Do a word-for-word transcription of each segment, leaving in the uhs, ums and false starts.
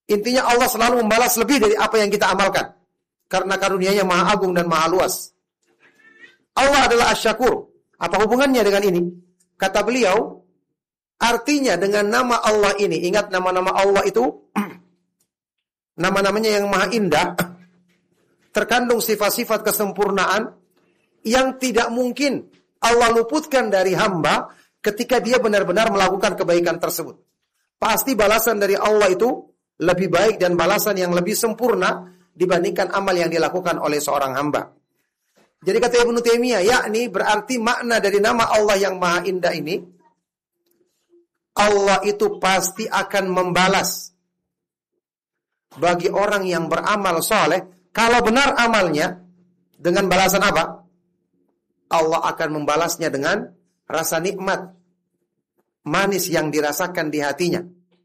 Intinya Allah selalu membalas lebih dari apa yang kita amalkan. Karena karunia-Nya maha agung dan maha luas. Allah adalah Asy-Syakur. Apa hubungannya dengan ini? Kata beliau, artinya dengan nama Allah ini, ingat nama-nama Allah itu, nama-namanya yang maha indah, terkandung sifat-sifat kesempurnaan yang tidak mungkin Allah luputkan dari hamba ketika dia benar-benar melakukan kebaikan tersebut. Pasti balasan dari Allah itu lebih baik dan balasan yang lebih sempurna dibandingkan amal yang dilakukan oleh seorang hamba. Jadi kata Ibnu Taimiyah, yakni berarti makna dari nama Allah yang maha indah ini, Allah itu pasti akan membalas bagi orang yang beramal soleh. Kalau benar amalnya, dengan balasan apa? Allah akan membalasnya dengan rasa nikmat manis yang dirasakan di hatinya.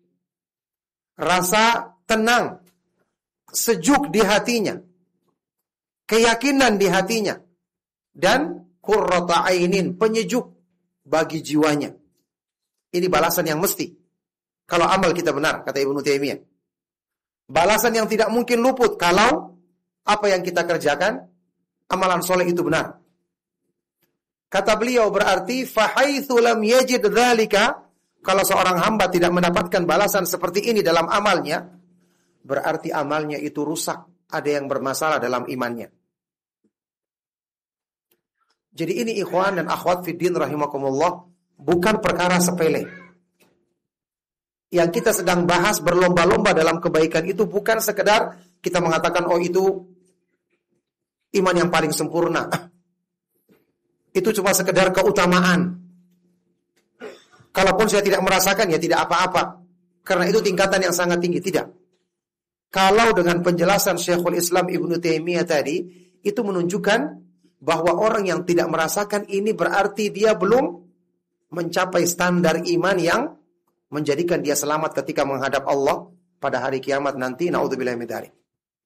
Rasa tenang, sejuk di hatinya, keyakinan di hatinya, dan qurrata ainin, penyejuk bagi jiwanya. Ini balasan yang mesti kalau amal kita benar, kata Ibnu Taimiyah. Balasan yang tidak mungkin luput kalau apa yang kita kerjakan, amalan soleh itu benar. Kata beliau berarti fahaitsu lam yajid dzalika, kalau seorang hamba tidak mendapatkan balasan seperti ini dalam amalnya, berarti amalnya itu rusak, ada yang bermasalah dalam imannya. Jadi ini ikhwan dan akhwat fiddin rahimakumullah, bukan perkara sepele. Yang kita sedang bahas berlomba-lomba dalam kebaikan itu bukan sekedar kita mengatakan, oh itu iman yang paling sempurna. Itu cuma sekedar keutamaan. Kalaupun saya tidak merasakan, ya tidak apa-apa. Karena itu tingkatan yang sangat tinggi. Tidak. Kalau dengan penjelasan Syekhul Islam Ibnu Taimiyah tadi, itu menunjukkan bahwa orang yang tidak merasakan ini berarti dia belum mencapai standar iman yang menjadikan dia selamat ketika menghadap Allah pada hari kiamat nanti. Na'udzubillahi min dzalik.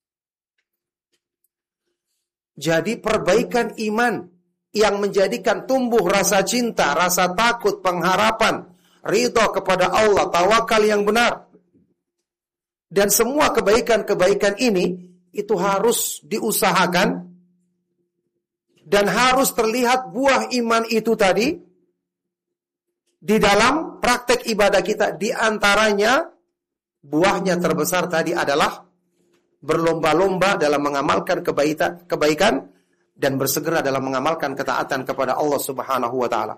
Jadi perbaikan iman yang menjadikan tumbuh rasa cinta, rasa takut, pengharapan, ridha kepada Allah, tawakal yang benar. Dan semua kebaikan-kebaikan ini itu harus diusahakan dan harus terlihat buah iman itu tadi di dalam praktek ibadah kita. Di antaranya buahnya terbesar tadi adalah berlomba-lomba dalam mengamalkan kebaikan, kebaikan dan bersegera dalam mengamalkan ketaatan kepada Allah Subhanahu wa taala.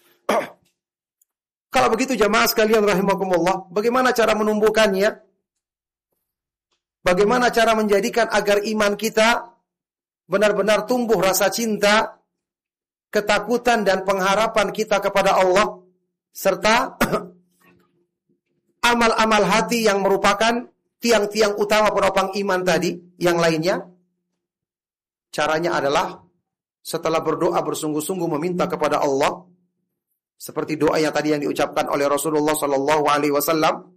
Kalau begitu jamaah sekalian rahimakumullah, bagaimana cara menumbuhkannya? Bagaimana cara menjadikan agar iman kita benar-benar tumbuh rasa cinta, ketakutan dan pengharapan kita kepada Allah, serta amal-amal hati yang merupakan tiang-tiang utama penopang iman tadi, yang lainnya? Caranya adalah setelah berdoa bersungguh-sungguh meminta kepada Allah, seperti doa yang tadi yang diucapkan oleh Rasulullah sallallahu alaihi wasallam.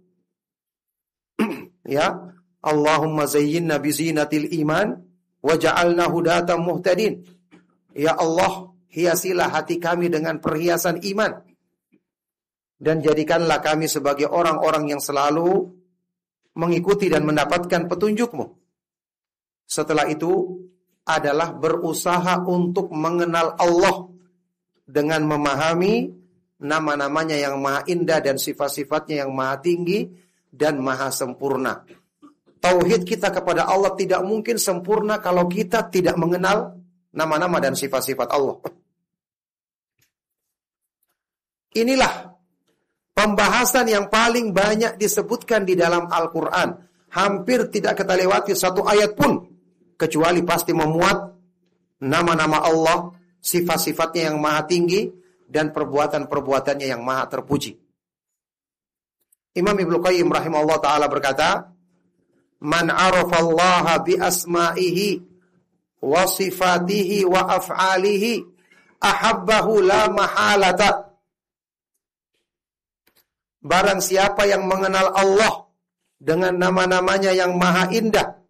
Ya, Allahumma zayyinna bi zinatil iman waj'alna hudatan muhtadin. Ya Allah, hiasilah hati kami dengan perhiasan iman dan jadikanlah kami sebagai orang-orang yang selalu mengikuti dan mendapatkan petunjuk-Mu. Setelah itu adalah berusaha untuk mengenal Allah dengan memahami nama-namanya yang maha indah dan sifat-sifatnya yang maha tinggi dan maha sempurna. Tauhid kita kepada Allah tidak mungkin sempurna kalau kita tidak mengenal nama-nama dan sifat-sifat Allah. Inilah pembahasan yang paling banyak disebutkan di dalam Al-Quran. Hampir tidak kita lewati satu ayat pun kecuali pasti memuat nama-nama Allah, sifat-sifatnya yang maha tinggi, dan perbuatan-perbuatannya yang maha terpuji. Imam Ibnu Qayyim rahimahullah ta'ala berkata, Man arafallaha bi asma'ihi wa sifatihi wa af'alihi ahabbahu la mahalata. Barang siapa yang mengenal Allah dengan nama-namanya yang maha indah,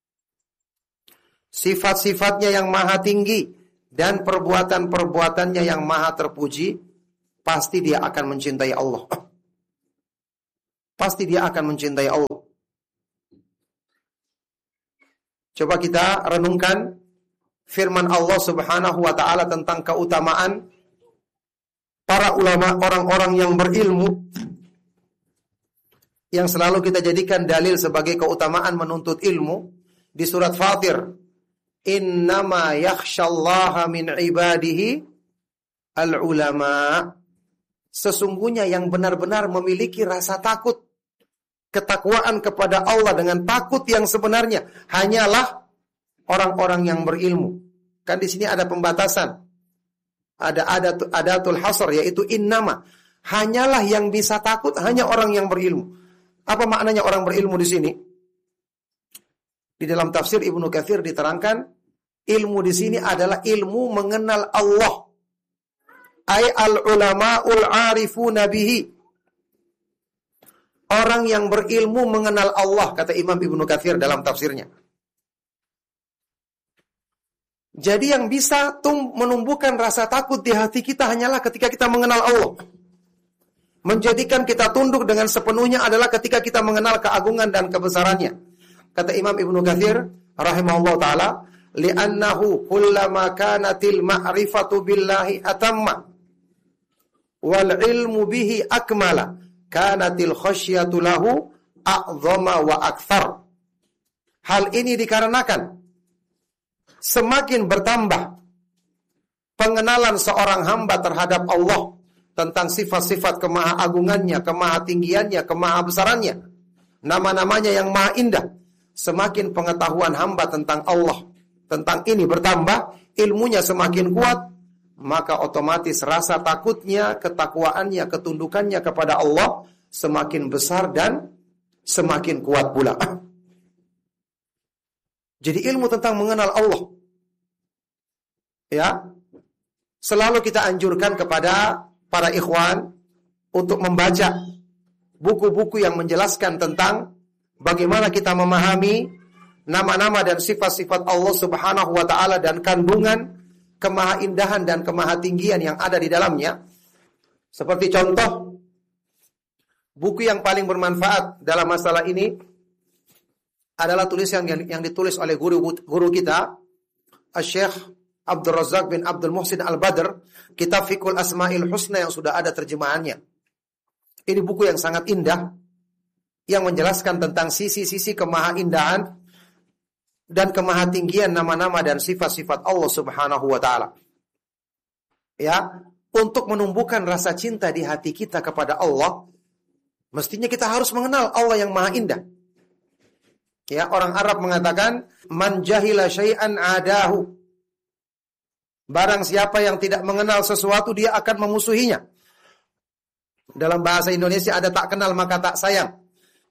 sifat-sifatnya yang maha tinggi, dan perbuatan-perbuatannya yang maha terpuji, pasti dia akan mencintai Allah. Pasti dia akan mencintai Allah. Coba kita renungkan firman Allah Subhanahu wa taala tentang keutamaan para ulama, orang-orang yang berilmu, yang selalu kita jadikan dalil sebagai keutamaan menuntut ilmu. Di surat Fatir, innama yakhshallaha min ibadihi al-ulama. Sesungguhnya yang benar-benar memiliki rasa takut, ketakwaan kepada Allah dengan takut yang sebenarnya hanyalah orang-orang yang berilmu. Kan di sini ada pembatasan. Ada adat adatul hasr, yaitu innama. Hanyalah yang bisa takut hanya orang yang berilmu. Apa maknanya orang berilmu di sini? Di dalam tafsir Ibnu Katsir diterangkan, ilmu di sini adalah ilmu mengenal Allah. Ai al-ulama'ul 'arifuna bihi. Orang yang berilmu mengenal Allah, kata Imam Ibnu Katsir dalam tafsirnya. Jadi yang bisa tum menumbuhkan rasa takut di hati kita hanyalah ketika kita mengenal Allah. Menjadikan kita tunduk dengan sepenuhnya adalah ketika kita mengenal keagungan dan kebesarannya. Kata Imam Ibnu Katsir rahimahullah taala, li'annahu kullama kanatil ma'rifatu billahi atamma wal ilmu bihi akmala kanatil khasyatu lahu a'zama wa akthar. Hal ini dikarenakan semakin bertambah pengenalan seorang hamba terhadap Allah tentang sifat-sifat kemahaagungannya, kemahatinggiannya, kemahabesarannya, nama-namanya yang maha indah, semakin pengetahuan hamba tentang Allah, tentang ini bertambah, ilmunya semakin kuat, maka otomatis rasa takutnya, ketakwaannya, ketundukannya kepada Allah semakin besar dan semakin kuat pula. Jadi ilmu tentang mengenal Allah, ya, selalu kita anjurkan kepada para ikhwan untuk membaca buku-buku yang menjelaskan tentang bagaimana kita memahami nama-nama dan sifat-sifat Allah Subhanahu wa taala dan kandungan kemahaindahan dan kemahatinggian yang ada di dalamnya. Seperti contoh buku yang paling bermanfaat dalam masalah ini adalah tulisan yang, yang ditulis oleh guru guru kita, Syekh Abdul Razak bin Abdul Muhsin Al-Badr, Kitab Fiqhul Asma'il Husna, yang sudah ada terjemahannya. Ini buku yang sangat indah yang menjelaskan tentang sisi-sisi kemahaindahan dan kemahatinggian nama-nama dan sifat-sifat Allah Subhanahu wa taala. Ya, untuk menumbuhkan rasa cinta di hati kita kepada Allah, mestinya kita harus mengenal Allah yang maha indah. Ya, orang Arab mengatakan, man jahila syai'an adahu. Barang siapa yang tidak mengenal sesuatu, dia akan memusuhinya. Dalam bahasa Indonesia ada tak kenal maka tak sayang.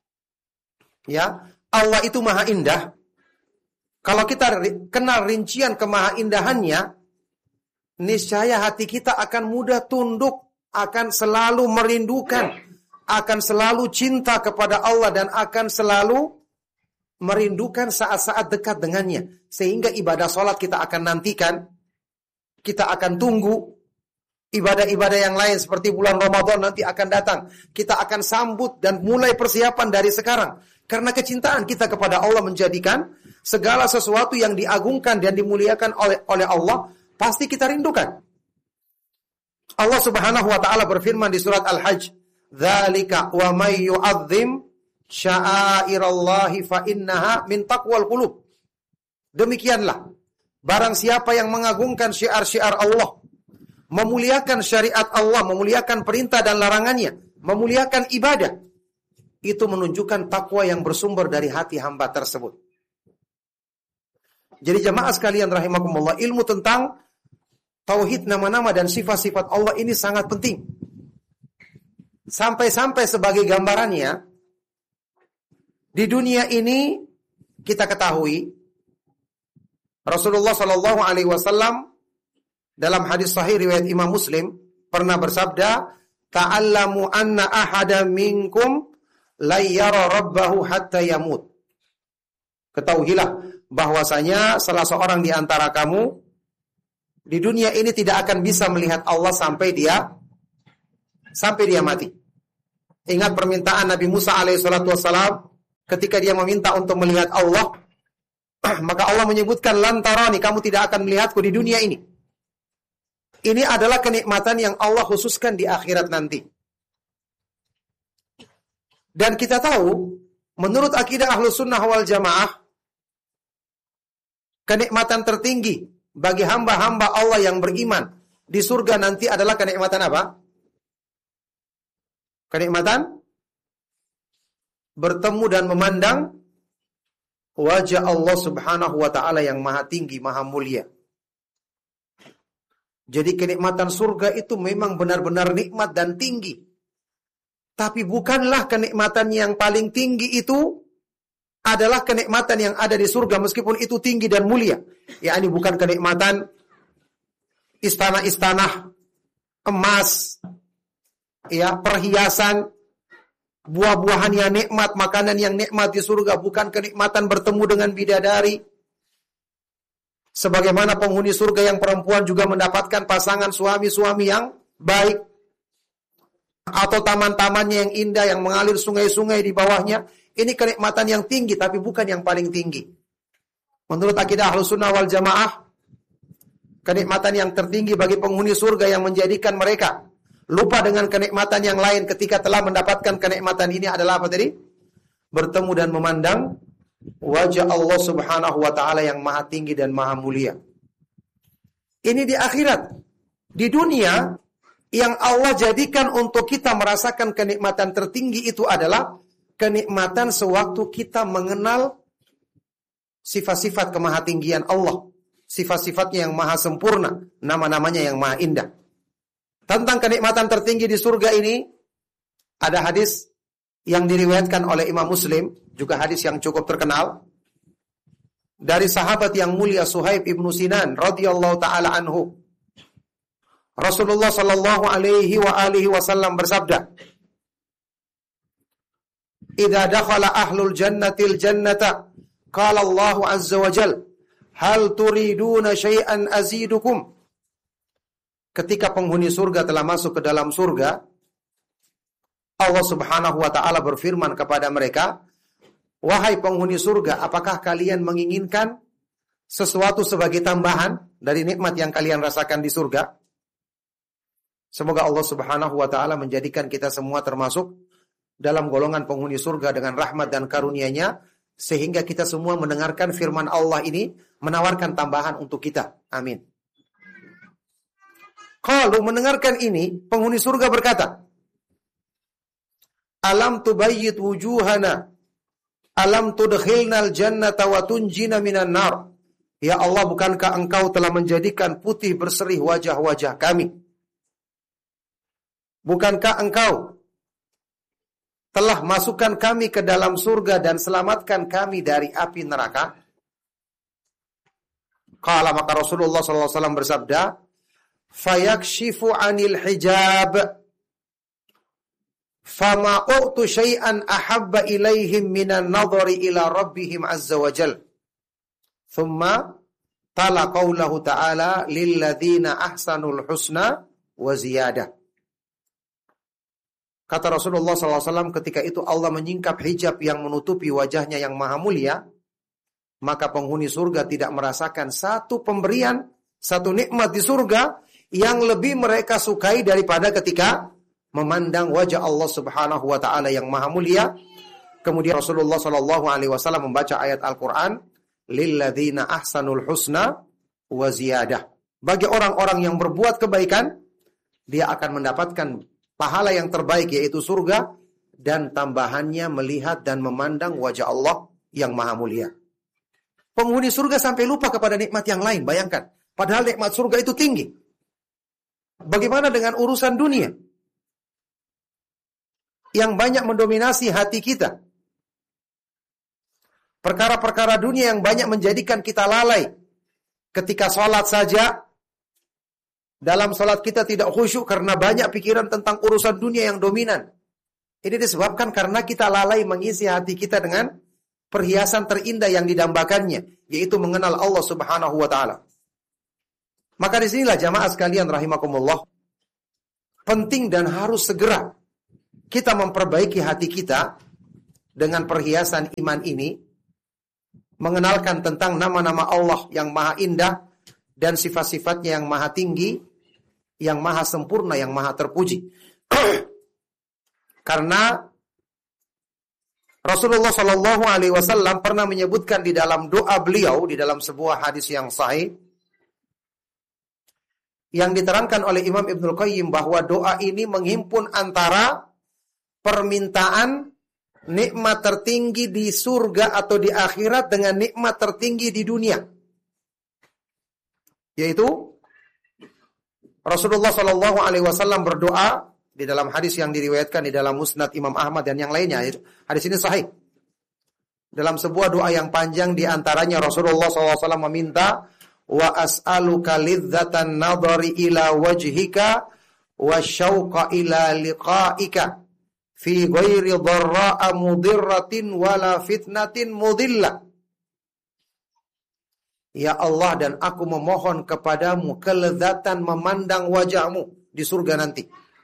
Ya, Allah itu maha indah. Kalau kita kenal rincian kemahaindahannya, niscaya hati kita akan mudah tunduk, akan selalu merindukan, akan selalu cinta kepada Allah, dan akan selalu merindukan saat-saat dekat dengannya. Sehingga ibadah sholat kita akan nantikan, kita akan tunggu. Ibadah-ibadah yang lain seperti bulan Ramadan nanti akan datang, kita akan sambut dan mulai persiapan dari sekarang. Karena kecintaan kita kepada Allah menjadikan segala sesuatu yang diagungkan dan dimuliakan oleh oleh Allah pasti kita rindukan. Allah Subhanahu wa taala berfirman di surat Al-Hajj, "Dzalika wa may yu'azzim sya'airallahi fa innaha min taqwal qulub." Demikianlah, barang siapa yang mengagungkan syiar-syiar Allah, memuliakan syariat Allah, memuliakan perintah dan larangannya, memuliakan ibadah, itu menunjukkan takwa yang bersumber dari hati hamba tersebut. Jadi jamaah sekalian rahimakumullah, ilmu tentang tauhid nama-nama dan sifat-sifat Allah ini sangat penting. Sampai-sampai sebagai gambarannya, di dunia ini kita ketahui Rasulullah Shallallahu Alaihi Wasallam dalam hadis sahih riwayat Imam Muslim pernah bersabda, "Ta'allamu anna ahada minkum la yara rabbahu hatta yamut." Ketahuilah bahwasanya salah seorang di antara kamu di dunia ini tidak akan bisa melihat Allah sampai dia sampai dia mati. Ingat permintaan Nabi Musa alaihi salatu wassalam ketika dia meminta untuk melihat Allah. Maka Allah menyebutkan lantarani, kamu tidak akan melihatku di dunia ini. Ini adalah kenikmatan yang Allah khususkan di akhirat nanti. Dan kita tahu, menurut akidah Ahlus Sunnah wal Jamaah, kenikmatan tertinggi bagi hamba-hamba Allah yang beriman di surga nanti adalah kenikmatan apa? Kenikmatan bertemu dan memandang wajah Allah Subhanahu wa ta'ala yang maha tinggi, maha mulia. Jadi kenikmatan surga itu memang benar-benar nikmat dan tinggi. Tapi bukanlah kenikmatan yang paling tinggi itu adalah kenikmatan yang ada di surga meskipun itu tinggi dan mulia. Ya, ini bukan kenikmatan istana-istana emas, ya, perhiasan, buah-buahan yang nikmat, makanan yang nikmat di surga, bukan kenikmatan bertemu dengan bidadari. Sebagaimana penghuni surga yang perempuan juga mendapatkan pasangan suami-suami yang baik. Atau taman-tamannya yang indah, yang mengalir sungai-sungai di bawahnya. Ini kenikmatan yang tinggi, tapi bukan yang paling tinggi. Menurut akidah Ahlus Sunnah wal Jamaah, kenikmatan yang tertinggi bagi penghuni surga yang menjadikan mereka lupa dengan kenikmatan yang lain ketika telah mendapatkan kenikmatan ini adalah apa tadi? Bertemu dan memandang wajah Allah Subhanahu wa ta'ala yang maha tinggi dan maha mulia. Ini di akhirat. Di dunia, yang Allah jadikan untuk kita merasakan kenikmatan tertinggi itu adalah kenikmatan sewaktu kita mengenal sifat-sifat kemahatinggian Allah. Sifat-sifatnya yang maha sempurna, nama-namanya yang maha indah. Tentang kenikmatan tertinggi di surga ini, ada hadis yang diriwayatkan oleh Imam Muslim, juga hadis yang cukup terkenal, dari sahabat yang mulia Suhaib ibnu Sinan radhiyallahu taala anhu. Rasulullah sallallahu alaihi wa alihi wasallam bersabda, "Idza dakhala ahlul jannatil jannata, qala Allahu azza wa jalla, hal turiduna syai'an azidukum?" Ketika penghuni surga telah masuk ke dalam surga, Allah Subhanahu wa ta'ala berfirman kepada mereka, "Wahai penghuni surga, apakah kalian menginginkan sesuatu sebagai tambahan dari nikmat yang kalian rasakan di surga?" Semoga Allah Subhanahu wa ta'ala menjadikan kita semua termasuk dalam golongan penghuni surga dengan rahmat dan karunia-Nya, sehingga kita semua mendengarkan firman Allah ini menawarkan tambahan untuk kita. Amin. Kalau mendengarkan ini, penghuni surga berkata, "Alam tubayyit wujuhana, alam tudkhilnal jannata wa tunjina minan nar." Ya Allah, bukankah Engkau telah menjadikan putih berseri wajah-wajah kami? Bukankah Engkau telah masukkan kami ke dalam surga dan selamatkan kami dari api neraka? Qala, maka Rasulullah sallallahu alaihi wasallam bersabda, "Fayakshifu 'anil hijab, fama u'tu syai'an ahabba ilaihim minan nadhari ila rabbihim azza wa jal." Thumma tala qawlahu ta'ala, "Lilladzina ahsanul husna wa ziyadah." Kata Rasulullah sallallahu alaihi wasallam, ketika itu Allah menyingkap hijab yang menutupi wajahnya yang maha mulia, maka penghuni surga tidak merasakan satu pemberian, satu nikmat di surga yang lebih mereka sukai daripada ketika memandang wajah Allah Subhanahu wa ta'ala yang maha mulia. Kemudian Rasulullah sallallahu alaihi wasallam membaca ayat Al-Quran, "Lilladzina ahsanul husna wa ziyadah." Bagi orang-orang yang berbuat kebaikan, dia akan mendapatkan pahala yang terbaik, yaitu surga, dan tambahannya melihat dan memandang wajah Allah yang maha mulia. Penghuni surga sampai lupa kepada nikmat yang lain, bayangkan. Padahal nikmat surga itu tinggi. Bagaimana dengan urusan dunia yang banyak mendominasi hati kita? Perkara-perkara dunia yang banyak menjadikan kita lalai. Ketika sholat saja, dalam sholat kita tidak khusyuk karena banyak pikiran tentang urusan dunia yang dominan. Ini disebabkan karena kita lalai mengisi hati kita dengan perhiasan terindah yang didambakannya, yaitu mengenal Allah Subhanahu wa ta'ala. Maka disinilah jamaah sekalian rahimakumullah, penting dan harus segera kita memperbaiki hati kita dengan perhiasan iman ini, mengenalkan tentang nama-nama Allah yang maha indah dan sifat-sifatnya yang maha tinggi, yang maha sempurna, yang maha terpuji. Karena Rasulullah Shallallahu Alaihi Wasallam pernah menyebutkan di dalam doa beliau, di dalam sebuah hadis yang sahih, yang diterangkan oleh Imam Ibnul Qayyim, bahwa doa ini menghimpun antara permintaan nikmat tertinggi di surga atau di akhirat dengan nikmat tertinggi di dunia. Yaitu Rasulullah Shallallahu Alaihi Wasallam berdoa di dalam hadis yang diriwayatkan di dalam Musnad Imam Ahmad dan yang lainnya. Hadis ini sahih. Dalam sebuah doa yang panjang, di antaranya Rasulullah shallallahu alaihi wasallam meminta, wa as'aluka lidzatan nadhari ila wajhika wa syauqa ila liqa'ika fi ghairi dharra'a mudirratin wala fitnatin mudillah. Ya Allah, dan aku memohon kepadamu kelezatan memandang wajahmu di surga nanti,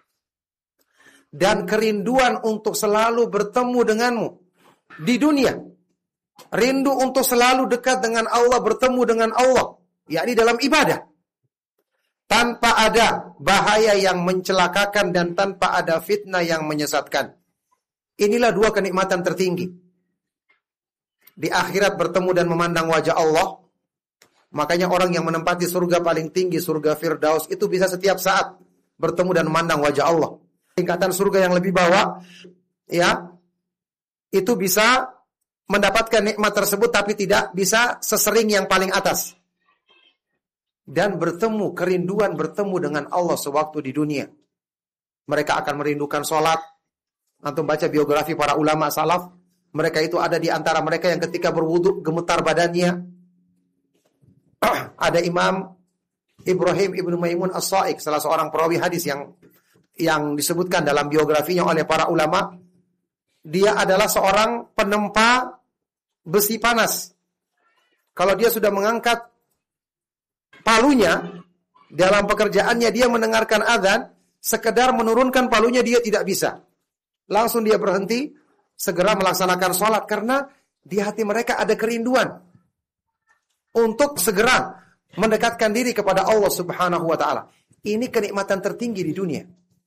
dan kerinduan untuk selalu bertemu denganmu di dunia. Rindu untuk selalu dekat dengan Allah, bertemu dengan Allah, yakni dalam ibadah, tanpa ada bahaya yang mencelakakan dan tanpa ada fitnah yang menyesatkan. Inilah dua kenikmatan tertinggi. Di akhirat bertemu dan memandang wajah Allah. Makanya orang yang menempati surga paling tinggi, surga Firdaus, itu bisa setiap saat bertemu dan memandang wajah Allah. Tingkatan surga yang lebih bawah, ya, itu bisa mendapatkan nikmat tersebut, tapi tidak bisa sesering yang paling atas. Dan bertemu, kerinduan bertemu dengan Allah sewaktu di dunia. Mereka akan merindukan sholat. Antum baca biografi para ulama salaf, mereka itu ada di antara mereka yang ketika berwudu gemetar badannya. Ada Imam Ibrahim Ibnu Maimun As-Sa'iq, salah seorang perawi hadis yang yang disebutkan dalam biografinya oleh para ulama, dia adalah seorang penempa besi panas. Kalau dia sudah mengangkat palunya dalam pekerjaannya, dia mendengarkan azan, sekedar menurunkan palunya dia tidak bisa. Langsung dia berhenti, segera melaksanakan sholat, karena di hati mereka ada kerinduan untuk segera mendekatkan diri kepada Allah Subhanahu wa taala. Ini kenikmatan tertinggi di dunia.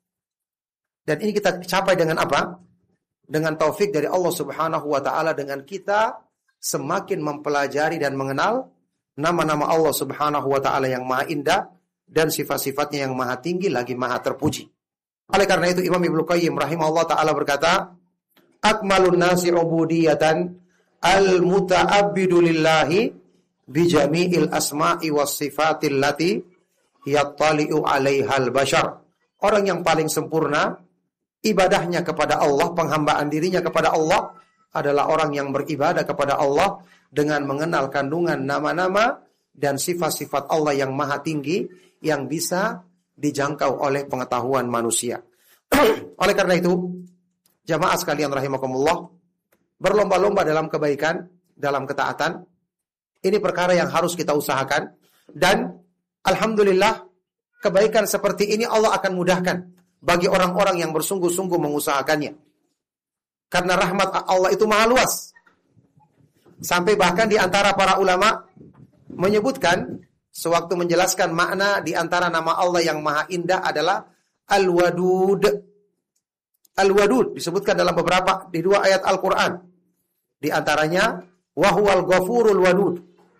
Dan ini kita capai dengan apa? Dengan taufik dari Allah Subhanahu wa taala, dengan kita semakin mempelajari dan mengenal nama-nama Allah Subhanahu wa taala yang maha indah dan sifat-sifatnya yang maha tinggi lagi maha terpuji. Oleh karena itu Imam Ibnu Qayyim rahimahullah taala berkata, akmalun nasi ubudiyatan al-muta'abbidu lillahi bi jami'il asma'i was sifatil lati yattali'u 'alaihal bashar. Orang yang paling sempurna ibadahnya kepada Allah, penghambaan dirinya kepada Allah, adalah orang yang beribadah kepada Allah dengan mengenal kandungan nama-nama dan sifat-sifat Allah yang maha tinggi yang bisa dijangkau oleh pengetahuan manusia. Oleh karena itu, jamaah sekalian rahimakumullah, berlomba-lomba dalam kebaikan, dalam ketaatan, ini perkara yang harus kita usahakan. Dan alhamdulillah, kebaikan seperti ini Allah akan mudahkan bagi orang-orang yang bersungguh-sungguh mengusahakannya. Karena rahmat Allah itu maha luas. Sampai bahkan di antara para ulama menyebutkan, sewaktu menjelaskan makna di antara nama Allah yang maha indah adalah Al-Wadud. Al-Wadud disebutkan dalam beberapa, di dua ayat Al-Quran. Di antaranya, Wahuwal Ghafurul Wadud.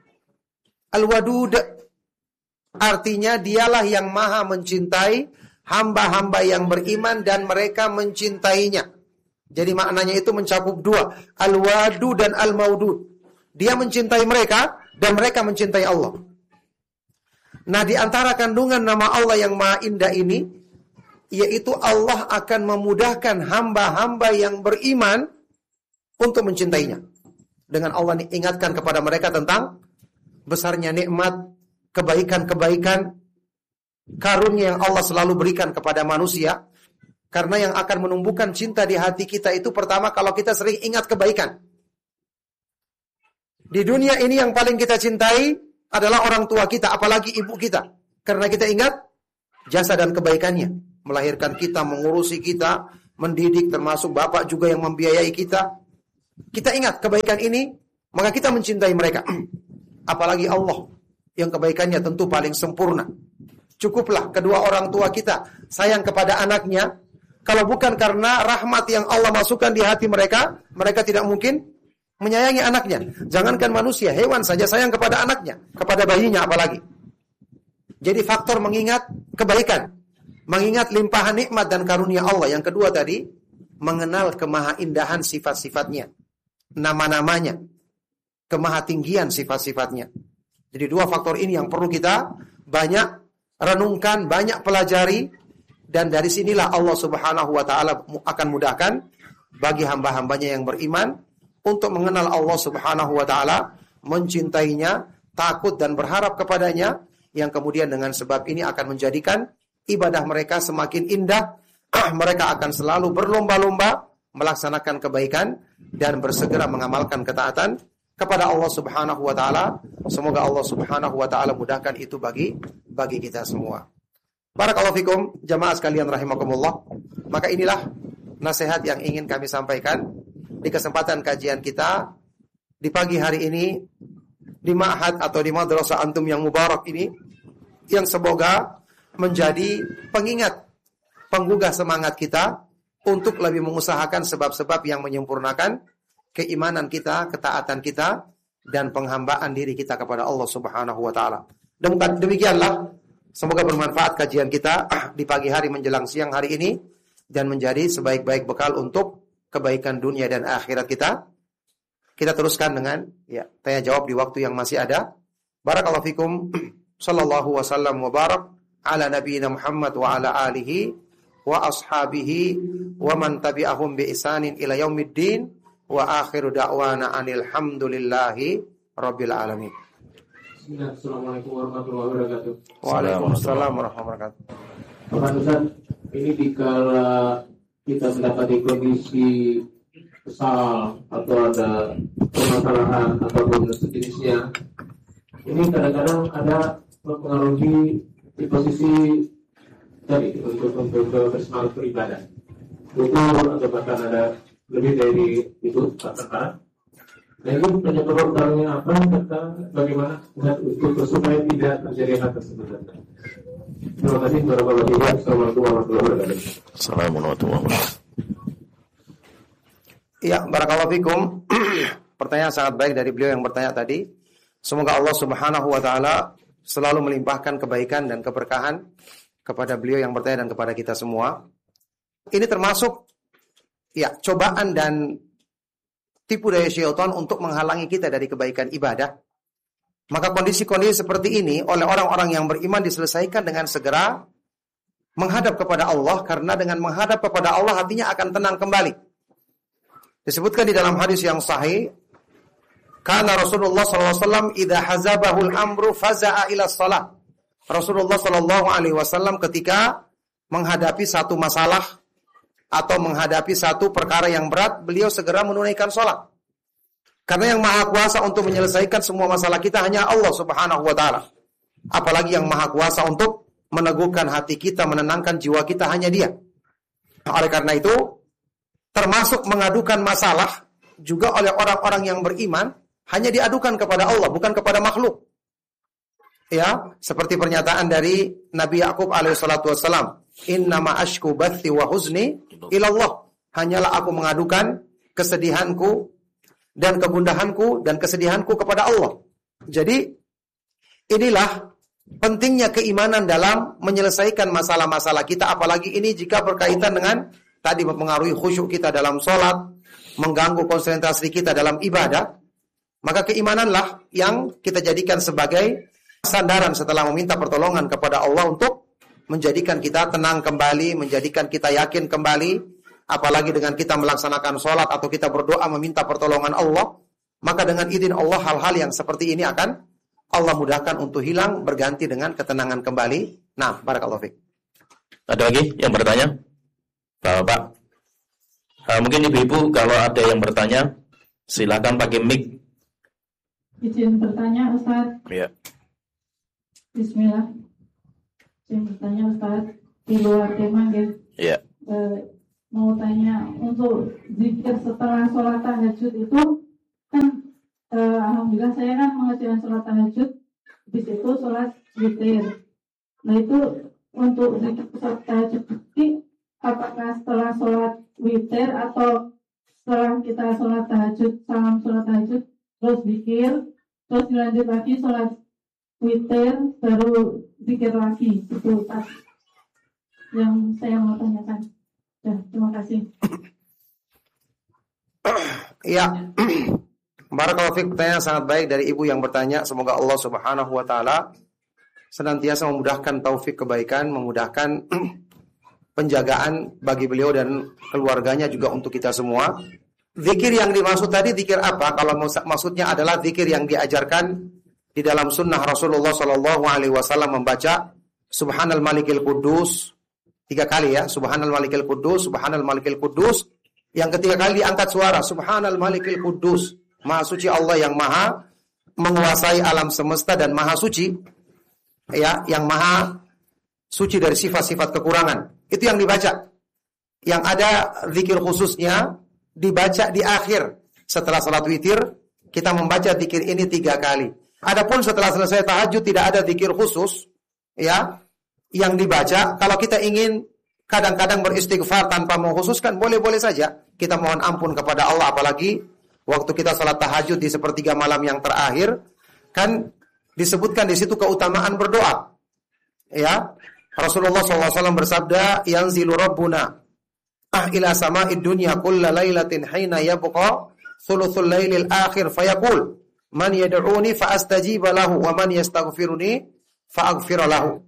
Al-Wadud artinya dialah yang maha mencintai hamba-hamba yang beriman dan mereka mencintainya. Jadi maknanya itu mencakup dua, Al-Wadud dan Al-Maudud. Dia mencintai mereka dan mereka mencintai Allah. Nah, di antara kandungan nama Allah yang maha indah ini, yaitu Allah akan memudahkan hamba-hamba yang beriman untuk mencintainya. Dengan Allah ingatkan kepada mereka tentang besarnya nikmat, kebaikan-kebaikan, karunia yang Allah selalu berikan kepada manusia. Karena yang akan menumbuhkan cinta di hati kita itu pertama kalau kita sering ingat kebaikan. Di dunia ini yang paling kita cintai adalah orang tua kita, apalagi ibu kita. Karena kita ingat jasa dan kebaikannya. Melahirkan kita, mengurusi kita, mendidik, termasuk bapak juga yang membiayai kita. Kita ingat kebaikan ini maka kita mencintai mereka. Apalagi Allah yang kebaikannya tentu paling sempurna. Cukuplah kedua orang tua kita sayang kepada anaknya. Kalau bukan karena rahmat yang Allah masukkan di hati mereka, mereka tidak mungkin menyayangi anaknya. Jangankan manusia, hewan saja sayang kepada anaknya, kepada bayinya apalagi. Jadi faktor mengingat kebaikan, mengingat limpahan nikmat dan karunia Allah. Yang kedua tadi, mengenal kemahaindahan sifat-sifatnya, nama-namanya, kemahatinggian sifat-sifatnya. Jadi dua faktor ini yang perlu kita banyak renungkan, banyak pelajari, dan dari sinilah Allah Subhanahu wa taala akan mudahkan bagi hamba-hambanya yang beriman untuk mengenal Allah Subhanahu wa taala, mencintainya, takut dan berharap kepadanya, yang kemudian dengan sebab ini akan menjadikan ibadah mereka semakin indah. Mereka akan selalu berlomba-lomba melaksanakan kebaikan dan bersegera mengamalkan ketaatan kepada Allah Subhanahu wa taala. Semoga Allah Subhanahu wa taala mudahkan itu bagi bagi kita semua. Barakallahu fikum jamaah sekalian rahimakumullah. Maka inilah nasihat yang ingin kami sampaikan di kesempatan kajian kita di pagi hari ini di ma'had atau di madrasah antum yang mubarak ini, yang semoga menjadi pengingat, penggugah semangat kita untuk lebih mengusahakan sebab-sebab yang menyempurnakan keimanan kita, ketaatan kita, dan penghambaan diri kita kepada Allah Subhanahu wa taala. Demikianlah, semoga bermanfaat kajian kita di pagi hari menjelang siang hari ini dan menjadi sebaik-baik bekal untuk kebaikan dunia dan akhirat kita. Kita teruskan dengan ya, tanya jawab di waktu yang masih ada. Barakallahu fikum. Sallallahu wasallam wa barak ala nabiyina Muhammad wa ala alihi wa ashabihi wa man tabi'ahum bi ihsanin ila yaumiddin wa akhiru da'wana anil hamdulillahi rabbil alamin. Assalamualaikum warahmatullahi wabarakatuh. Waalaikumsalam warahmatullahi wabarakatuh. Pak Ustaz, ini dikala kita mendapati kondisi kesal atau ada permasalahan ataupun sejenisnya, ini kadang-kadang ada mempengaruhi di posisi tadi untuk untuk bersemangat beribadah. Itu atau bahkan ada lebih dari itu katakan. Nah, itu penyebab utamanya apa? Tentang bagaimana untuk supaya tidak terjadi hal tersebut. Terima kasih warahmatullahi wabarakatuh. Assalamualaikum warahmatullahi wabarakatuh. Assalamualaikum warahmatullahi wabarakatuh. Ya, barakallahu fikum. Pertanyaan sangat baik dari beliau yang bertanya tadi. Semoga Allah Subhanahu wa taala selalu melimpahkan kebaikan dan keberkahan kepada beliau yang bertanya dan kepada kita semua. Ini termasuk ya cobaan dan tipu daya syaitan untuk menghalangi kita dari kebaikan ibadah. Maka kondisi-kondisi seperti ini oleh orang-orang yang beriman diselesaikan dengan segera menghadap kepada Allah, karena dengan menghadap kepada Allah hatinya akan tenang kembali. Disebutkan di dalam hadis yang sahih, karena Rasulullah sallallahu alaihi wasallam idza hazabahul amru faza'a ila shalah. Rasulullah sallallahu alaihi wasallam ketika menghadapi satu masalah atau menghadapi satu perkara yang berat, beliau segera menunaikan sholat. Karena yang maha kuasa untuk menyelesaikan semua masalah kita hanya Allah Subhanahu wa ta'ala. Apalagi yang maha kuasa untuk meneguhkan hati kita, menenangkan jiwa kita hanya Dia. Oleh karena itu, termasuk mengadukan masalah juga oleh orang-orang yang beriman hanya diadukan kepada Allah, bukan kepada makhluk. Ya, seperti pernyataan dari Nabi Yakub alaihi salatu wassalam, innama ashku bathi wa huzni ilallah. Hanyalah aku mengadukan kesedihanku dan kegundahanku dan kesedihanku kepada Allah. Jadi inilah pentingnya keimanan dalam menyelesaikan masalah-masalah kita, apalagi ini jika berkaitan dengan tadi mempengaruhi khusyuk kita dalam sholat, mengganggu konsentrasi kita dalam ibadah. Maka keimananlah yang kita jadikan sebagai sandaran setelah meminta pertolongan kepada Allah untuk menjadikan kita tenang kembali, menjadikan kita yakin kembali. Apalagi dengan kita melaksanakan sholat atau kita berdoa meminta pertolongan Allah, maka dengan izin Allah hal-hal yang seperti ini akan Allah mudahkan untuk hilang, berganti dengan ketenangan kembali. Nah, barakallahu fiik. Ada lagi yang bertanya? Bapak, uh, mungkin ibu-ibu kalau ada yang bertanya, silakan pakai mic. Izin bertanya, Ustaz. Ya. Bismillah. Izin bertanya, Ustaz. Di luar tema, ya. Ya. E, mau tanya, untuk zikir setelah sholat tahajud itu kan e, Alhamdulillah saya kan mengerjakan sholat tahajud, di situ sholat witir. Nah itu untuk sholat tahajud ini apakah setelah sholat witir atau setelah kita sholat tahajud, salam sholat tahajud, terus zikir, terus dilanjut lagi sholat witir, baru zikir lagi. Itu pas yang saya mau tanyakan. Ya, terima kasih. Ya, barakallahu fiik, pertanyaan sangat baik dari ibu yang bertanya. Semoga Allah Subhanahu wa taala senantiasa memudahkan taufik kebaikan, memudahkan penjagaan bagi beliau dan keluarganya, juga untuk kita semua. Zikir yang dimaksud tadi zikir apa? Kalau maksudnya adalah zikir yang diajarkan di dalam sunnah Rasulullah Shallallahu Alaihi Wasallam, membaca Subhanal Malikil Quddus tiga kali ya, Subhanal Malikil Quddus, Subhanal Malikil Quddus. Yang ketiga kali diangkat suara, Subhanal Malikil Quddus. Maha suci Allah yang maha menguasai alam semesta dan maha suci, ya, yang maha suci dari sifat-sifat kekurangan. Itu yang dibaca. Yang ada zikir khususnya dibaca di akhir setelah salat witir, kita membaca zikir ini tiga kali. Adapun setelah selesai tahajud tidak ada zikir khusus, ya, yang dibaca. Kalau kita ingin kadang-kadang beristighfar tanpa mengkhususkan, boleh-boleh saja. Kita mohon ampun kepada Allah, apalagi waktu kita salat tahajud di sepertiga malam yang terakhir, kan disebutkan di situ keutamaan berdoa. Ya, Rasulullah shallallahu alaihi wasallam bersabda, "Yanzilu Rabbuna ah ila sama'id dunya kulla lailatin hina yabqa thuluthul lailil akhir fayaqul man yad'uni fa astajiba lahu wa man yastaghfiruni fa aghfir lahu."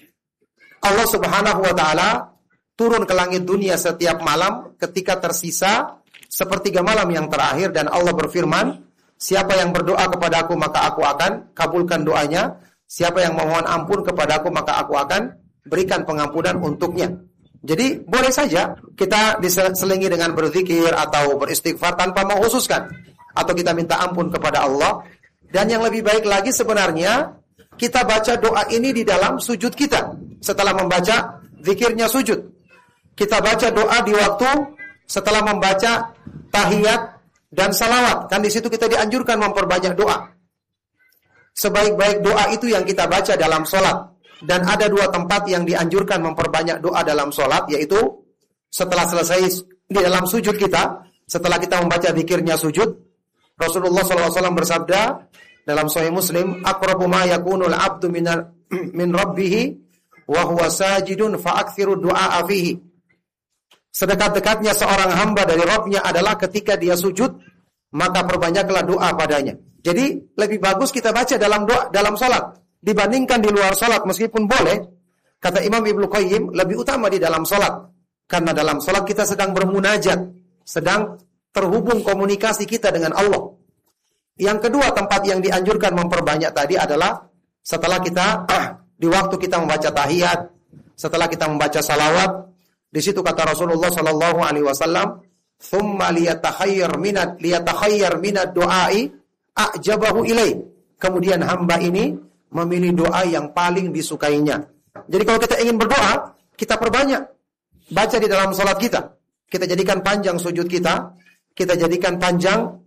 Allah Subhanahu wa taala turun ke langit dunia setiap malam ketika tersisa sepertiga malam yang terakhir, dan Allah berfirman, siapa yang berdoa kepada aku maka aku akan kabulkan doanya, siapa yang memohon ampun kepada aku maka aku akan berikan pengampunan untuknya. Jadi boleh saja kita diselingi dengan berzikir atau beristighfar tanpa mengkhususkan, atau kita minta ampun kepada Allah. Dan yang lebih baik lagi sebenarnya kita baca doa ini di dalam sujud kita. Setelah membaca zikirnya sujud, kita baca doa di waktu setelah membaca tahiyat dan salawat. Kan di situ kita dianjurkan memperbanyak doa. Sebaik-baik doa itu yang kita baca dalam sholat. Dan ada dua tempat yang dianjurkan memperbanyak doa dalam sholat, yaitu setelah selesai di dalam sujud kita, setelah kita membaca zikirnya sujud. Rasulullah shallallahu alaihi wasallam bersabda dalam Sahih Muslim, aqrabu ma yakunul abdu minar, min rabbih wa huwa sajidun fa aktsiru du'a fihi. Sedekat-dekatnya seorang hamba dari Rabb-nya adalah ketika dia sujud, maka perbanyaklah doa padanya. Jadi lebih bagus kita baca dalam doa dalam salat dibandingkan di luar salat, meskipun boleh. Kata Imam Ibnu Qayyim, lebih utama di dalam salat. Karena dalam salat kita sedang bermunajat, sedang terhubung komunikasi kita dengan Allah. Yang kedua tempat yang dianjurkan memperbanyak tadi adalah setelah kita ah, di waktu kita membaca tahiyat, setelah kita membaca salawat. Di situ kata Rasulullah sallallahu alaihi wasallam, "Tsumma liyatakhayyar minat liyatakhayyar minad du'ai a'jabahu ilai." Kemudian hamba ini memilih doa yang paling disukainya. Jadi kalau kita ingin berdoa, kita perbanyak baca di dalam salat kita. Kita jadikan panjang sujud kita, kita jadikan panjang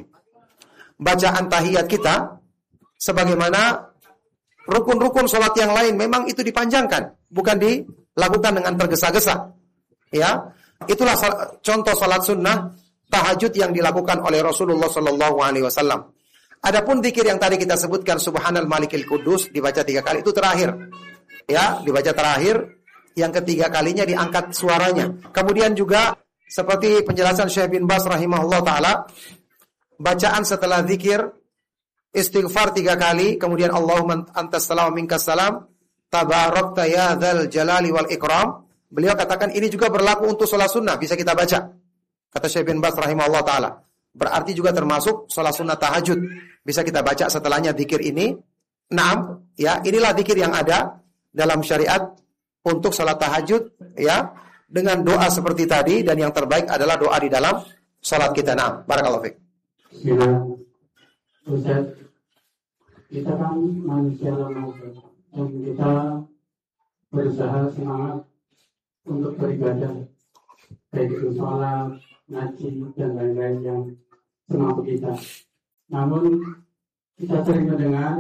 bacaan tahiyat kita, sebagaimana rukun-rukun salat yang lain memang itu dipanjangkan, bukan dilakukan dengan tergesa-gesa. Ya, itulah contoh salat sunnah tahajud yang dilakukan oleh Rasulullah sallallahu alaihi wasallam. Adapun zikir yang tadi kita sebutkan, Subhanal Malikil Quddus, dibaca tiga kali, itu terakhir. Ya, dibaca terakhir. Yang ketiga kalinya diangkat suaranya. Kemudian juga seperti penjelasan Syekh bin Baz rahimahullah ta'ala, bacaan setelah zikir istighfar tiga kali, kemudian Allahumma antas salam minkas salam, tabarakta ya dzal jalali wal ikram. Beliau katakan ini juga berlaku untuk salat sunnah, bisa kita baca. Kata Syekh bin Baz rahimahullah ta'ala. Berarti juga termasuk salat sunnah tahajud. Bisa kita baca setelahnya zikir ini. Naam, ya, inilah zikir yang ada dalam syariat untuk salat tahajud, ya, dengan doa seperti tadi, dan yang terbaik adalah doa di dalam salat kita. Naam, barakallahu fiik. Bismillah. Ustaz, kita kan manusia lemah dan kita berusaha semangat untuk beribadah, baik itu sholat, ngaji, dan lain-lain yang semampu kita. Namun kita sering mendengar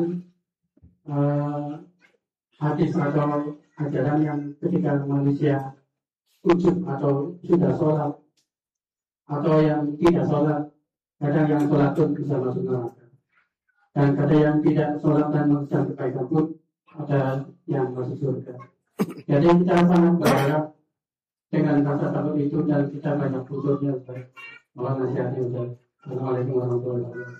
uh, hadis atau ajaran yang ketika manusia ujub atau sudah sholat atau yang tidak sholat, kadang yang sholat pun bisa masuk neraka, dan kadang yang tidak sholat dan mengerjakan kebaikan pun ada yang masuk surga. Jadi kita sangat berharap dengan rasa takut itu dan kita banyak butuhnya. Mohon nasihatnya Ustaz. Assalamualaikum warahmatullahi wabarakatuh.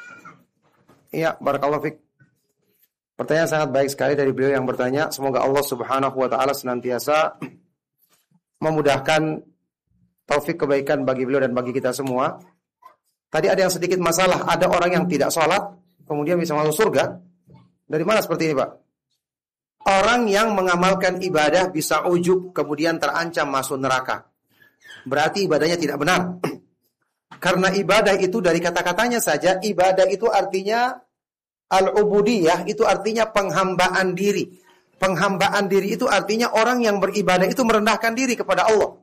Iya, barakallahu fiik. Pertanyaan sangat baik sekali dari beliau yang bertanya. Semoga Allah Subhanahu wa taala senantiasa memudahkan taufik kebaikan bagi beliau dan bagi kita semua. Tadi ada yang sedikit masalah, ada orang yang tidak sholat kemudian bisa masuk surga. Dari mana seperti ini, Pak? Orang yang mengamalkan ibadah bisa ujub kemudian terancam masuk neraka. Berarti ibadahnya tidak benar. Karena ibadah itu dari kata-katanya saja, ibadah itu artinya al-ubudiyah, itu artinya penghambaan diri. Penghambaan diri itu artinya orang yang beribadah itu merendahkan diri kepada Allah.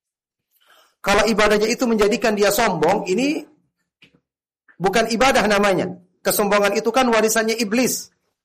Kalau ibadahnya itu menjadikan dia sombong, ini bukan ibadah namanya. Kesombongan itu kan warisannya iblis.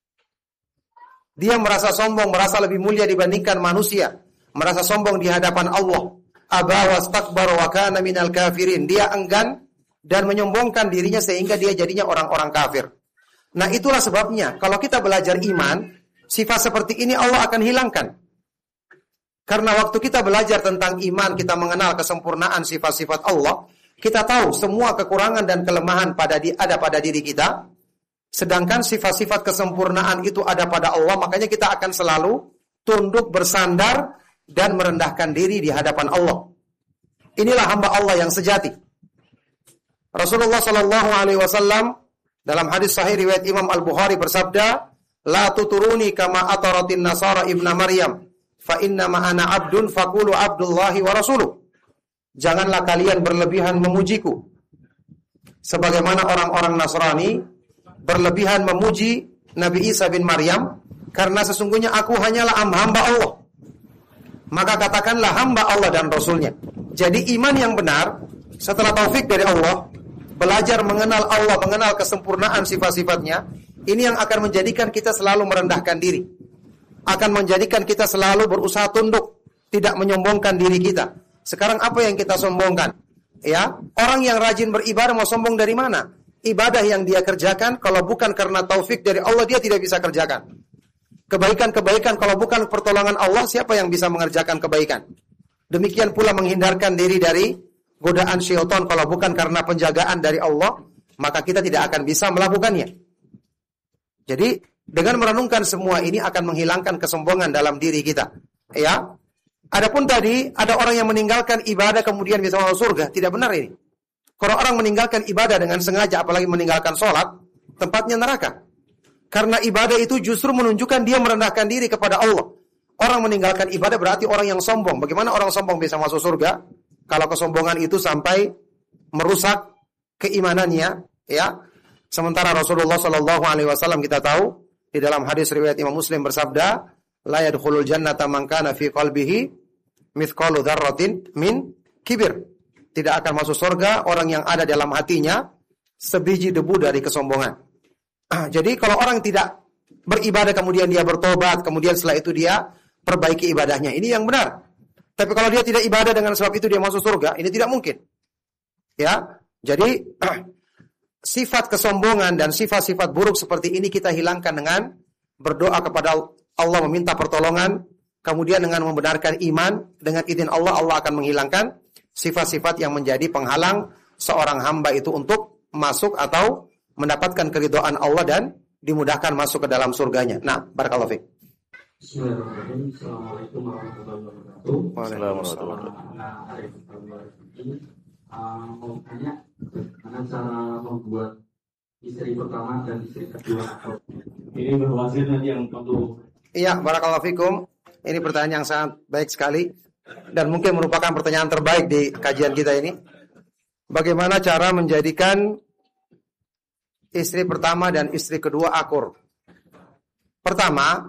Dia merasa sombong, merasa lebih mulia dibandingkan manusia, merasa sombong di hadapan Allah. Aba wastakbar wa kana minal kafirin. Dia enggan dan menyombongkan dirinya sehingga dia jadinya orang-orang kafir. Nah, itulah sebabnya kalau kita belajar iman, sifat seperti ini Allah akan hilangkan. Karena waktu kita belajar tentang iman, kita mengenal kesempurnaan sifat-sifat Allah, kita tahu semua kekurangan dan kelemahan pada di, ada pada diri kita. Sedangkan sifat-sifat kesempurnaan itu ada pada Allah, makanya kita akan selalu tunduk bersandar dan merendahkan diri di hadapan Allah. Inilah hamba Allah yang sejati. Rasulullah Shallallahu Alaihi Wasallam dalam hadis sahih riwayat Imam Al Bukhari bersabda, "La tuturuni kama ataratin Nasara ibna Maryam, fa inna ma ana abdun faqulu Abdullahi wa rasuluh." Janganlah kalian berlebihan memujiku, sebagaimana orang-orang Nasrani berlebihan memuji Nabi Isa bin Maryam, karena sesungguhnya aku hanyalah hamba Allah. Maka katakanlah hamba Allah dan Rasulnya. Jadi iman yang benar setelah taufik dari Allah, belajar mengenal Allah, mengenal kesempurnaan sifat-sifatnya, ini yang akan menjadikan kita selalu merendahkan diri, akan menjadikan kita selalu berusaha tunduk, tidak menyombongkan diri kita. Sekarang apa yang kita sombongkan? Ya, orang yang rajin beribadah mau sombong dari mana? Ibadah yang dia kerjakan kalau bukan karena taufik dari Allah, dia tidak bisa kerjakan. Kebaikan-kebaikan kalau bukan pertolongan Allah, siapa yang bisa mengerjakan kebaikan? Demikian pula menghindarkan diri dari godaan syaitan kalau bukan karena penjagaan dari Allah, maka kita tidak akan bisa melakukannya. Jadi dengan merenungkan semua ini akan menghilangkan kesombongan dalam diri kita. Ya. Adapun tadi ada orang yang meninggalkan ibadah kemudian bisa masuk surga, tidak benar ini. Kalau orang meninggalkan ibadah dengan sengaja, apalagi meninggalkan sholat, tempatnya neraka. Karena ibadah itu justru menunjukkan dia merendahkan diri kepada Allah. Orang meninggalkan ibadah berarti orang yang sombong. Bagaimana orang sombong bisa masuk surga? Kalau kesombongan itu sampai merusak keimanannya, ya. Sementara Rasulullah Shallallahu Alaihi Wasallam kita tahu di dalam hadis riwayat Imam Muslim bersabda, la yadkhulul jannata man kana fi qalbihi mithqalu dzarratin min kibir. Tidak akan masuk surga orang yang ada dalam hatinya sebiji debu dari kesombongan. Ah, jadi kalau orang tidak beribadah kemudian dia bertobat, kemudian setelah itu dia perbaiki ibadahnya, ini yang benar. Tapi kalau dia tidak ibadah dengan sebab itu dia masuk surga, ini tidak mungkin. Ya, jadi ah, sifat kesombongan dan sifat-sifat buruk seperti ini kita hilangkan dengan berdoa kepada Allah, meminta pertolongan, kemudian dengan membenarkan iman, dengan izin Allah, Allah akan menghilangkan sifat-sifat yang menjadi penghalang seorang hamba itu untuk masuk atau mendapatkan keridhaan Allah dan dimudahkan masuk ke dalam surganya. Nah, barakallahu fiik. Bismillahirrahmanirrahim. Assalamualaikum warahmatullahi wabarakatuh. Waalaikumsalam. Mau tanya, bagaimana cara membuat istri pertama dan istri kedua? Ini berwasir nanti yang tentu. Iya, barakallahu fikum. Ini pertanyaan yang sangat baik sekali dan mungkin merupakan pertanyaan terbaik di kajian kita ini. Bagaimana cara menjadikan istri pertama dan istri kedua akur? Pertama,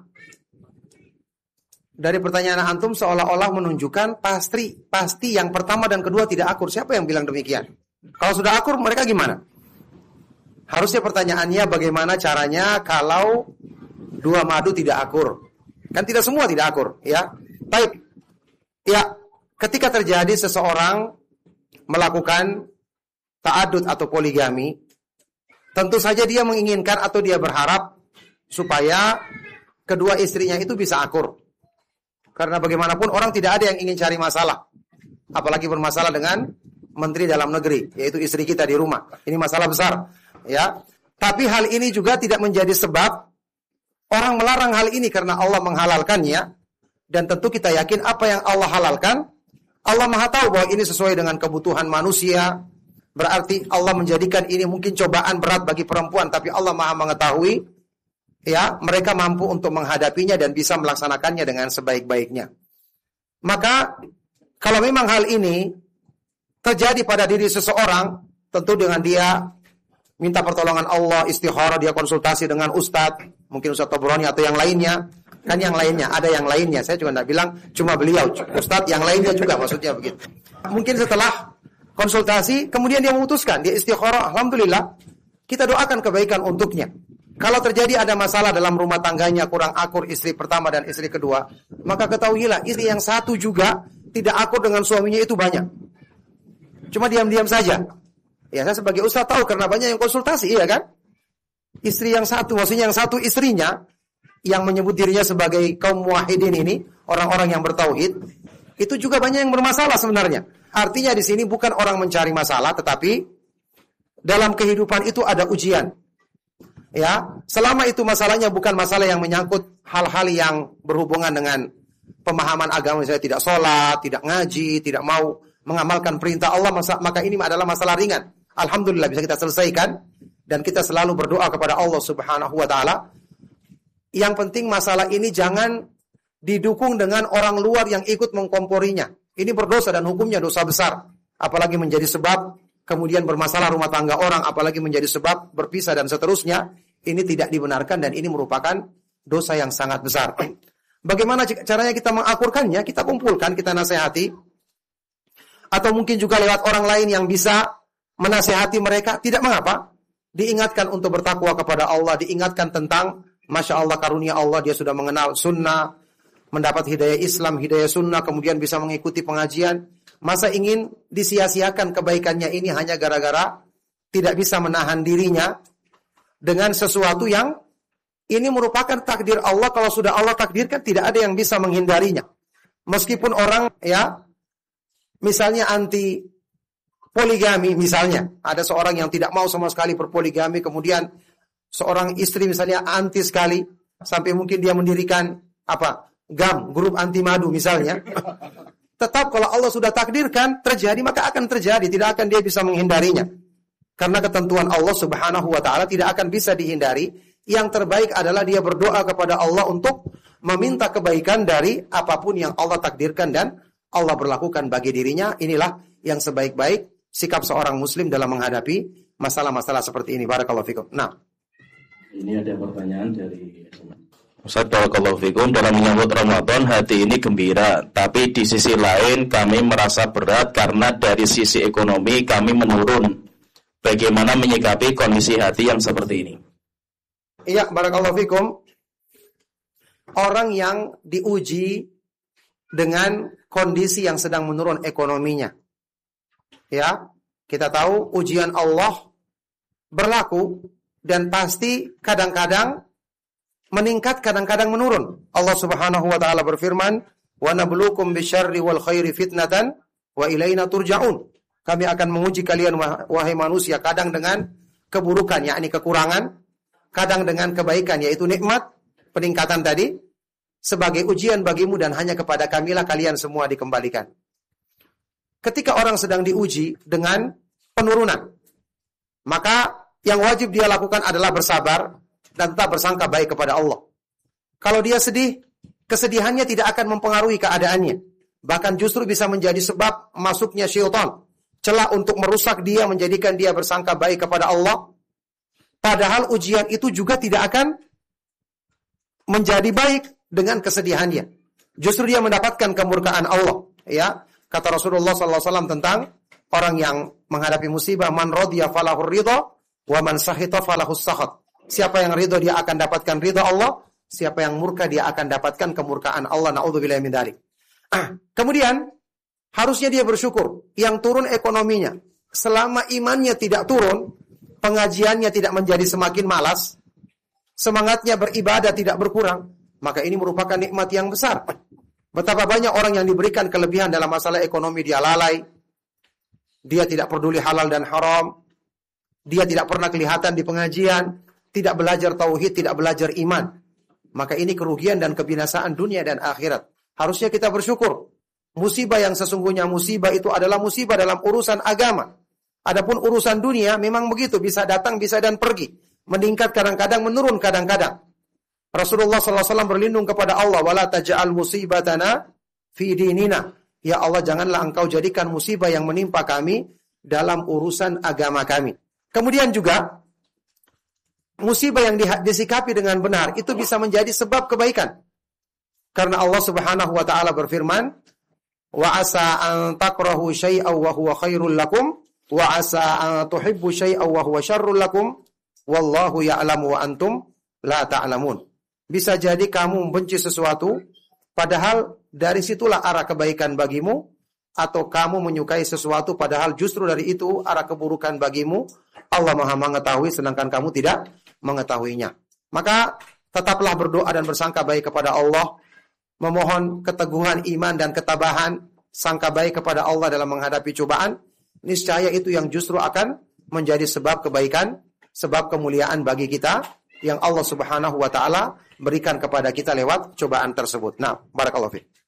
dari pertanyaan antum seolah-olah menunjukkan pasti pasti yang pertama dan kedua tidak akur. Siapa yang bilang demikian? Kalau sudah akur mereka gimana? Harusnya pertanyaannya bagaimana caranya kalau dua madu tidak akur? Kan tidak semua tidak akur, ya. Baik. Ya, ketika terjadi seseorang melakukan ta'adud atau poligami, tentu saja dia menginginkan atau dia berharap supaya kedua istrinya itu bisa akur. Karena bagaimanapun orang tidak ada yang ingin cari masalah. Apalagi bermasalah dengan menteri dalam negeri, yaitu istri kita di rumah. Ini masalah besar, ya. Tapi hal ini juga tidak menjadi sebab orang melarang hal ini karena Allah menghalalkannya. Dan tentu kita yakin apa yang Allah halalkan, Allah Maha tahu bahwa ini sesuai dengan kebutuhan manusia. Berarti Allah menjadikan ini mungkin cobaan berat bagi perempuan, tapi Allah Maha mengetahui, ya, mereka mampu untuk menghadapinya dan bisa melaksanakannya dengan sebaik-baiknya. Maka kalau memang hal ini terjadi pada diri seseorang, tentu dengan dia minta pertolongan Allah, istikharah, dia konsultasi dengan ustadz, mungkin Ustadz Tobroni atau yang lainnya. Kan yang lainnya, ada yang lainnya. Saya juga tidak bilang cuma beliau, ustadz, yang lainnya juga, maksudnya begitu. Mungkin setelah konsultasi, kemudian dia memutuskan, dia istikharah, alhamdulillah, kita doakan kebaikan untuknya. Kalau terjadi ada masalah dalam rumah tangganya, kurang akur istri pertama dan istri kedua, maka ketahuilah, istri yang satu juga tidak akur dengan suaminya itu banyak. Cuma diam-diam saja. Ya, saya sebagai ustaz tahu karena banyak yang konsultasi, iya kan? Istri yang satu, maksudnya yang satu istrinya, yang menyebut dirinya sebagai kaum muwahhidin ini, orang-orang yang bertauhid, itu juga banyak yang bermasalah sebenarnya. Artinya di sini bukan orang mencari masalah, tetapi dalam kehidupan itu ada ujian. Ya, selama itu masalahnya bukan masalah yang menyangkut hal-hal yang berhubungan dengan pemahaman agama, misalnya tidak sholat, tidak ngaji, tidak mau mengamalkan perintah Allah, maka ini adalah masalah ringan. Alhamdulillah bisa kita selesaikan dan kita selalu berdoa kepada Allah Subhanahu wa taala. Yang penting masalah ini jangan didukung dengan orang luar yang ikut mengkomporinya. Ini berdosa dan hukumnya dosa besar. Apalagi menjadi sebab kemudian bermasalah rumah tangga orang, apalagi menjadi sebab berpisah dan seterusnya. Ini tidak dibenarkan dan ini merupakan dosa yang sangat besar. Bagaimana caranya kita mengakurkannya? Kita kumpulkan, kita nasihati. Atau mungkin juga lewat orang lain yang bisa menasihati mereka, tidak mengapa. Diingatkan untuk bertakwa kepada Allah, diingatkan tentang Masya Allah karunia Allah, dia sudah mengenal sunnah, mendapat hidayah Islam, hidayah sunnah, kemudian bisa mengikuti pengajian. Masa ingin disia-siakan kebaikannya ini hanya gara-gara tidak bisa menahan dirinya dengan sesuatu yang ini merupakan takdir Allah. Kalau sudah Allah takdirkan, tidak ada yang bisa menghindarinya. Meskipun orang, ya, misalnya anti poligami, misalnya ada seorang yang tidak mau sama sekali berpoligami, kemudian seorang istri misalnya anti sekali, sampai mungkin dia mendirikan apa? G A M, grup anti madu misalnya. Tetap kalau Allah sudah takdirkan terjadi, maka akan terjadi, tidak akan dia bisa menghindarinya. Karena ketentuan Allah Subhanahu wa taala tidak akan bisa dihindari. Yang terbaik adalah dia berdoa kepada Allah untuk meminta kebaikan dari apapun yang Allah takdirkan dan Allah berlakukan bagi dirinya. Inilah yang sebaik-baik sikap seorang muslim dalam menghadapi masalah-masalah seperti ini. Barakallahu fikum. Nah, ini ada pertanyaan dari Ustaz, barakallahu fikum. Dalam menyambut Ramadan, hati ini gembira, tapi di sisi lain kami merasa berat karena dari sisi ekonomi kami menurun. Bagaimana menyikapi kondisi hati yang seperti ini? Iya, barakallahu fikum. Orang yang diuji dengan kondisi yang sedang menurun ekonominya. Ya, kita tahu ujian Allah berlaku dan pasti kadang-kadang meningkat, kadang-kadang menurun. Allah Subhanahu wa taala berfirman, "Wa nabluukum bisyarri wal khairi fitnatan wa ilaina turja'un." Kami akan menguji kalian wahai manusia kadang dengan keburukan, yakni kekurangan, kadang dengan kebaikan yaitu nikmat, peningkatan tadi sebagai ujian bagimu dan hanya kepada Kamilah kalian semua dikembalikan. Ketika orang sedang diuji dengan penurunan, maka yang wajib dia lakukan adalah bersabar dan tetap bersangka baik kepada Allah. Kalau dia sedih, kesedihannya tidak akan mempengaruhi keadaannya. Bahkan justru bisa menjadi sebab masuknya syaitan, celah untuk merusak dia, menjadikan dia bersangka baik kepada Allah. Padahal ujian itu juga tidak akan menjadi baik dengan kesedihannya. Justru dia mendapatkan kemurkaan Allah. Ya, kata Rasulullah sallallahu alaihi wasallam tentang orang yang menghadapi musibah, man radiya falahur ridha Wa man sakhita falahus sakhat. Siapa yang ridho dia akan dapatkan ridho Allah, siapa yang murka dia akan dapatkan kemurkaan Allah. Na'udzubillahi min dzalik. Ah, kemudian harusnya dia bersyukur yang turun ekonominya. Selama imannya tidak turun, pengajiannya tidak menjadi semakin malas, semangatnya beribadah tidak berkurang, maka ini merupakan nikmat yang besar. Betapa banyak orang yang diberikan kelebihan dalam masalah ekonomi, dia lalai, dia tidak peduli halal dan haram, dia tidak pernah kelihatan di pengajian, tidak belajar tauhid, tidak belajar iman. Maka ini kerugian dan kebinasaan dunia dan akhirat. Harusnya kita bersyukur. Musibah yang sesungguhnya musibah itu adalah musibah dalam urusan agama. Adapun urusan dunia memang begitu, bisa datang, bisa dan pergi. Meningkat kadang-kadang, menurun kadang-kadang. Rasulullah sallallahu alaihi wasallam berlindung kepada Allah, wala taj'al musibatana fi dinina. Ya Allah, janganlah engkau jadikan musibah yang menimpa kami dalam urusan agama kami. Kemudian juga musibah yang disikapi dengan benar itu bisa menjadi sebab kebaikan. Karena Allah Subhanahu wa taala berfirman, wa asa an takrahu syai'an wa huwa khairul lakum wa asa an tuhibbu syai'an wa huwa syarrul lakum wallahu ya'lamu wa antum la ta'lamun. Bisa jadi kamu membenci sesuatu padahal dari situlah arah kebaikan bagimu, atau kamu menyukai sesuatu padahal justru dari itu arah keburukan bagimu. Allah Maha mengetahui sedangkan kamu tidak mengetahuinya. Maka tetaplah berdoa dan bersangka baik kepada Allah, memohon keteguhan iman dan ketabahan, sangka baik kepada Allah dalam menghadapi cobaan. Niscaya itu yang justru akan menjadi sebab kebaikan, sebab kemuliaan bagi kita yang Allah Subhanahu wa taala berikan kepada kita lewat cobaan tersebut. Nah, barakallahu fiik.